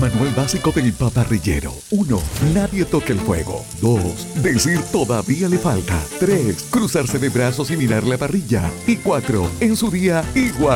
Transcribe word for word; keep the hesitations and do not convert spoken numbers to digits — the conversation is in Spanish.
manual básico del paparrillero. uno. Nadie toque el fuego. dos. Decir todavía le falta. tres. Cruzarse de brazos y mirar la parrilla. Y cuatro. En su día, igual.